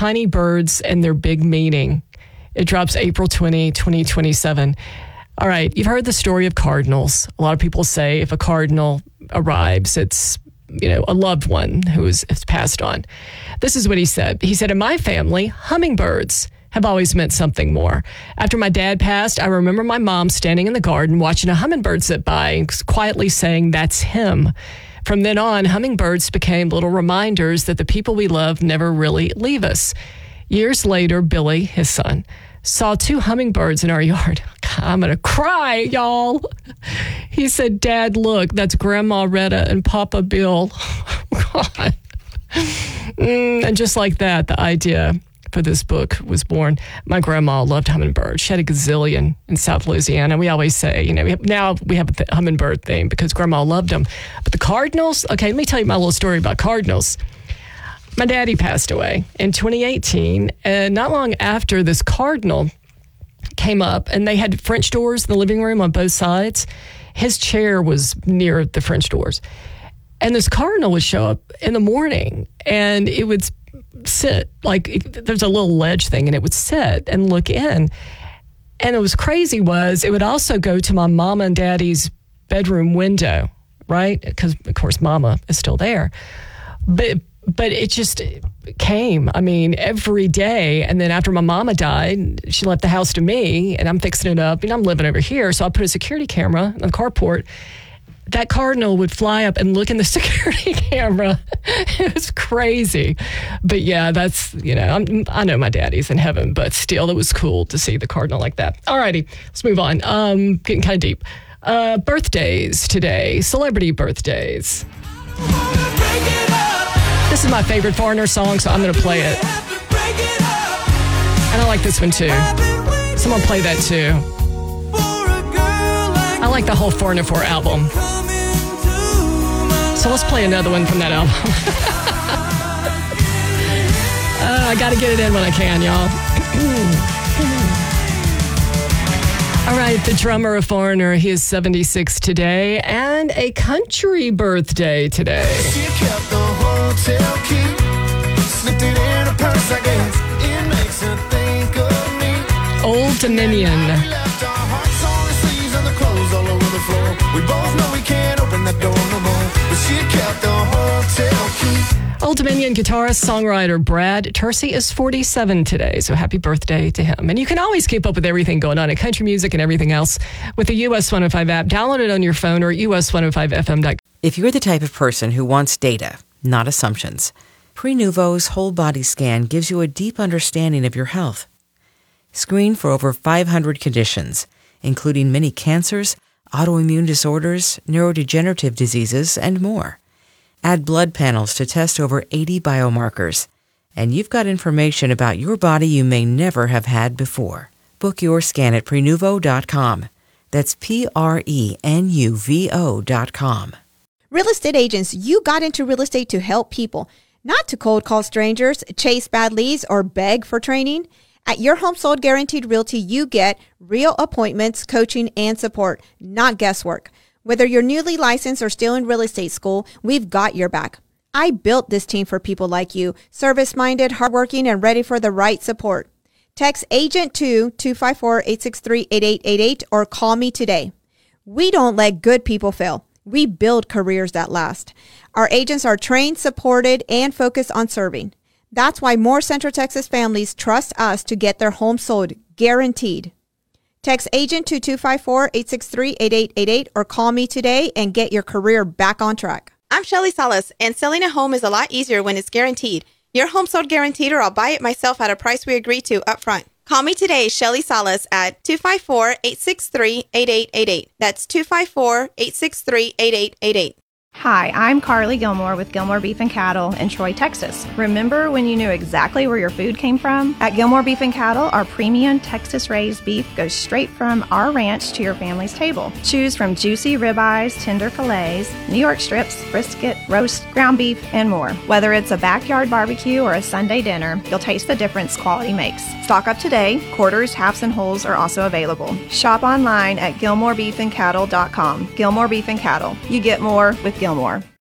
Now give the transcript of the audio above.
Tiny Birds and Their Big Meaning. It drops April 20, 2027. All right, you've heard the story of cardinals. A lot of people say if a cardinal arrives, it's, a loved one who has passed on. This is what he said. He said, in my family, hummingbirds have always meant something more. After my dad passed, I remember my mom standing in the garden watching a hummingbird zip by and quietly saying, that's him. From then on, hummingbirds became little reminders that the people we love never really leave us. Years later, Billy, his son, saw 2 hummingbirds in our yard. God, I'm going to cry, y'all. He said, Dad, look, that's Grandma Retta and Papa Bill. God. And just like that, the idea for this book was born. My grandma loved hummingbirds. She had a gazillion in South Louisiana. We always say, now we have a hummingbird thing because Grandma loved them. But the cardinals, okay, let me tell you my little story about cardinals. My daddy passed away in 2018, and not long after this cardinal came up, and they had French doors in the living room on both sides. His chair was near the French doors. And this cardinal would show up in the morning, and it would sit, there's a little ledge thing, and it would sit and look in. And it was crazy was it would also go to my mama and daddy's bedroom window, right? Because, of course, Mama is still there. But it just came, every day. And then after my mama died, she left the house to me, and I'm fixing it up. I'm living over here, so I put a security camera on the carport. That cardinal would fly up and look in the security camera. It was crazy. But yeah, that's, I know my daddy's in heaven, but still, it was cool to see the cardinal like that. All righty, let's move on. Getting kind of deep. Birthdays today, celebrity birthdays. This is my favorite Foreigner song, so I'm going to play it. And I like this one, too. So I'm going to play that, too. I like the whole Foreigner 4 album. So let's play another one from that album. I got to get it in when I can, y'all. All right, the drummer of Foreigner, he is 76 today, and a country birthday today. She kept the hotel key, slipped it in her purse, I guess. It makes her think of me. Old Dominion. We left our hearts on the sleeves and the clothes all over the floor. We both know we can't open that door no more, but she kept the hotel key. Old Dominion guitarist, songwriter Brad Tercy is 47 today, so happy birthday to him. And you can always keep up with everything going on in country music and everything else with the US 105 app. Download it on your phone or us105fm.com. If you're the type of person who wants data, not assumptions, Prenuvo's whole body scan gives you a deep understanding of your health. Screen for over 500 conditions, including many cancers, autoimmune disorders, neurodegenerative diseases, and more. Add blood panels to test over 80 biomarkers, and you've got information about your body you may never have had before. Book your scan at Prenuvo.com. That's Prenuvo.com. Real estate agents, you got into real estate to help people, not to cold call strangers, chase bad leads, or beg for training. At Your Home Sold Guaranteed Realty, you get real appointments, coaching, and support, not guesswork. Whether you're newly licensed or still in real estate school, we've got your back. I built this team for people like you, service-minded, hardworking, and ready for the right support. Text AGENT to 254-863-8888 or call me today. We don't let good people fail. We build careers that last. Our agents are trained, supported, and focused on serving. That's why more Central Texas families trust us to get their home sold, guaranteed. Text AGENT to 254-863-8888 or call me today and get your career back on track. I'm Shelly Salas, and selling a home is a lot easier when it's guaranteed. Your home sold guaranteed, or I'll buy it myself at a price we agree to up front. Call me today, Shelly Salas, at 254-863-8888. That's 254-863-8888. Hi, I'm Carly Gilmore with Gilmore Beef and Cattle in Troy, Texas. Remember when you knew exactly where your food came from? At Gilmore Beef and Cattle, our premium Texas-raised beef goes straight from our ranch to your family's table. Choose from juicy ribeyes, tender fillets, New York strips, brisket, roast, ground beef, and more. Whether it's a backyard barbecue or a Sunday dinner, you'll taste the difference quality makes. Stock up today. Quarters, halves, and wholes are also available. Shop online at GilmoreBeefandCattle.com. Gilmore Beef and Cattle. You get more with Gilmore.